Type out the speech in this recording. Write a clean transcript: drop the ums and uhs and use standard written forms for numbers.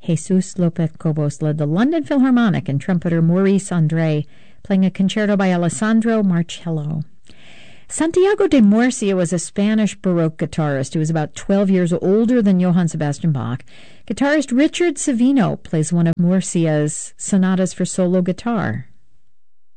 Jesus Lopez Cobos led the London Philharmonic and trumpeter Maurice Andre playing a concerto by Alessandro Marcello. Santiago de Murcia was a Spanish Baroque guitarist who was about 12 years older than Johann Sebastian Bach. Guitarist Richard Savino plays one of Murcia's sonatas for solo guitar.